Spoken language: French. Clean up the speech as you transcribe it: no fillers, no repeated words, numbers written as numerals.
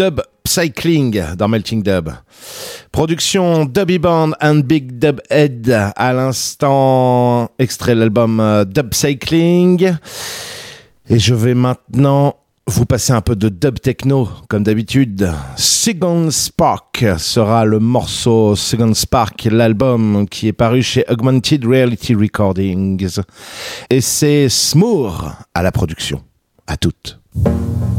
Dub Cycling dans Melting Dub. Production Dubby Band and Big Dub Head. À l'instant, extrait de l'album Dub Cycling. Et je vais maintenant vous passer un peu de dub techno, comme d'habitude. Second Spark sera le morceau Second Spark, l'album qui est paru chez Augmented Reality Recordings. Et c'est Smoor à la production. À toutes.